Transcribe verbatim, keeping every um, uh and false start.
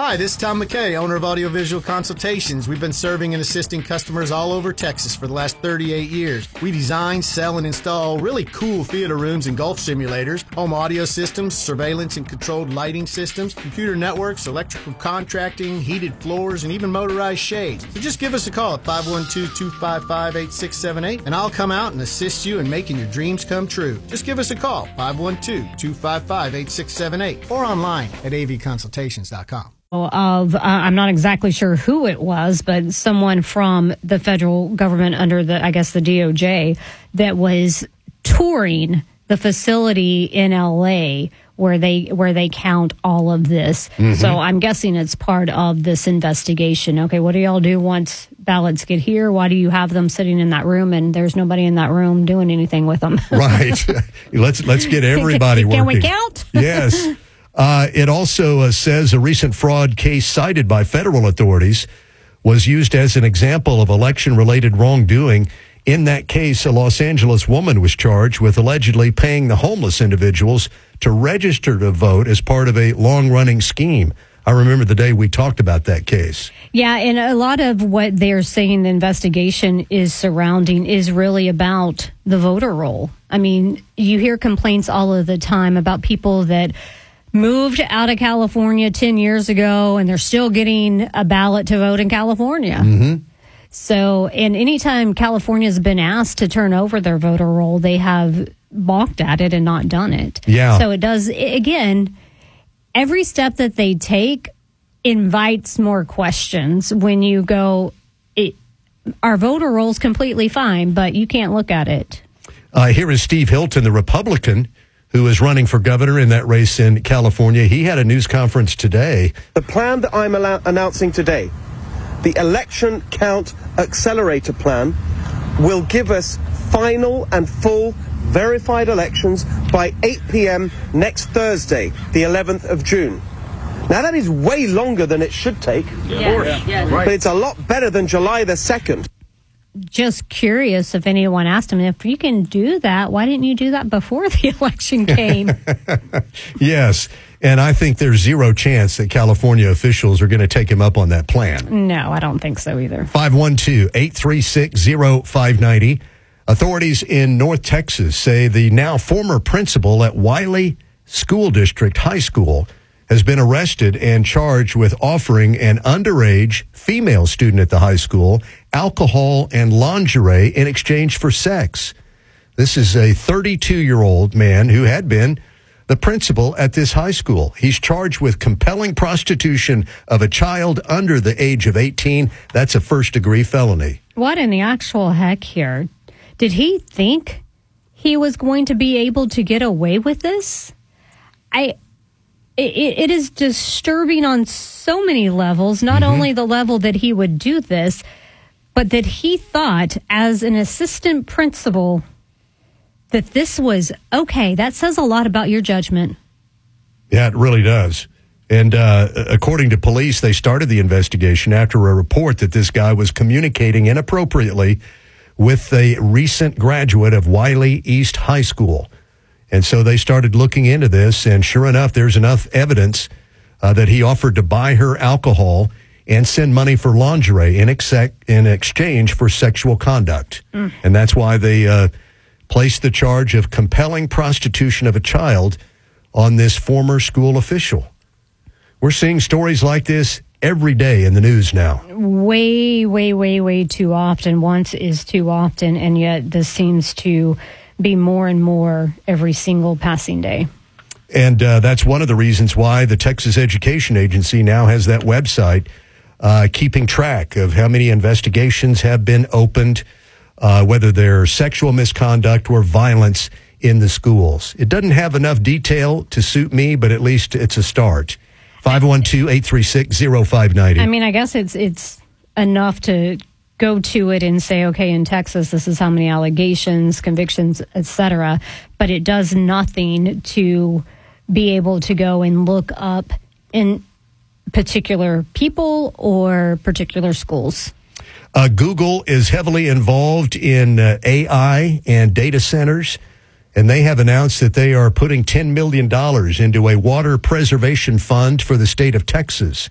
Hi, this is Tom McKay, owner of Audiovisual Consultations. We've been serving and assisting customers all over Texas for the last thirty-eight years. We design, sell, and install really cool theater rooms and golf simulators, home audio systems, surveillance and controlled lighting systems, computer networks, electrical contracting, heated floors, and even motorized shades. So just give us a call at five one two, two five five, eight six seven eight, and I'll come out and assist you in making your dreams come true. Just give us a call, five one two, two five five, eight six seven eight, or online at a v consultations dot com. Of uh, I'm not exactly sure who it was, but someone from the federal government under the, I guess, the D O J that was touring the facility in L A where they where they count all of this. Mm-hmm. So I'm guessing it's part of this investigation. Okay, what do y'all do once ballots get here? Why do you have them sitting in that room and there's nobody in that room doing anything with them? Right. let's let's get everybody can, working. Can we count? Yes. Uh, it also uh, says a recent fraud case cited by federal authorities was used as an example of election-related wrongdoing. In that case, a Los Angeles woman was charged with allegedly paying the homeless individuals to register to vote as part of a long-running scheme. I remember the day we talked about that case. Yeah, and a lot of what they're saying the investigation is surrounding is really about the voter roll. I mean, you hear complaints all of the time about people that moved out of California ten years ago, and they're still getting a ballot to vote in California. Mm-hmm. So, and anytime California's been asked to turn over their voter roll, they have balked at it and not done it. Yeah. So it does, again, every step that they take invites more questions when you go, it, our voter roll's completely fine, but you can't look at it. Uh, here is Steve Hilton, the Republican, who is running for governor in that race in California. He had a news conference today. The plan that I'm allow- announcing today, the Election Count Accelerator Plan, will give us final and full verified elections by eight p.m. next Thursday, the eleventh of June. Now, that is way longer than it should take, Yeah. Yeah. Yeah. but it's a lot better than July the second. Just curious if anyone asked him, if you can do that, why didn't you do that before the election came? Yes, and I think there's zero chance that California officials are going to take him up on that plan. No, I don't think so either. five one two, eight three six, zero five nine zero. Authorities in North Texas say the now former principal at Wiley School District High School has been arrested and charged with offering an underage female student at the high school alcohol and lingerie in exchange for sex. This is a thirty-two-year-old man who had been the principal at this high school. He's charged with compelling prostitution of a child under the age of eighteen. That's a first-degree felony. What in the actual heck here? Did he think he was going to be able to get away with this? I... It, it is disturbing on so many levels, not mm-hmm. only the level that he would do this, but that he thought as an assistant principal that this was okay. That says a lot about your judgment. Yeah, it really does. And uh, according to police, they started the investigation after a report that this guy was communicating inappropriately with a recent graduate of Wiley East High School. And so they started looking into this, and sure enough, there's enough evidence uh, that he offered to buy her alcohol and send money for lingerie in, ex- in exchange for sexual conduct. Mm. And that's why they uh, placed the charge of compelling prostitution of a child on this former school official. We're seeing stories like this every day in the news now. Way, way, way, way too often. Once is too often, and yet this seems to be more and more every single passing day. And uh, that's one of the reasons why the Texas Education Agency now has that website uh, keeping track of how many investigations have been opened, uh, whether they're sexual misconduct or violence in the schools. It doesn't have enough detail to suit me, but at least it's a start. five one two, eight three six, zero five nine zero. I mean, I guess it's it's enough to go to it and say, okay, in Texas, this is how many allegations, convictions, et cetera. But it does nothing to be able to go and look up in particular people or particular schools. Uh, Google is heavily involved in uh, A I and data centers, and they have announced that they are putting ten million dollars into a water preservation fund for the state of Texas.